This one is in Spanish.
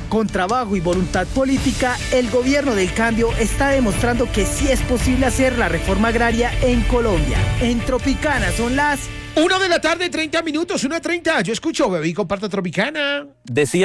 Con trabajo y voluntad política, el gobierno del cambio está demostrando que sí es posible hacer la reforma agraria en Colombia. En Tropicana son las 1:30 PM, 1:30. Yo escucho, bebé, y comparto Tropicana. Decía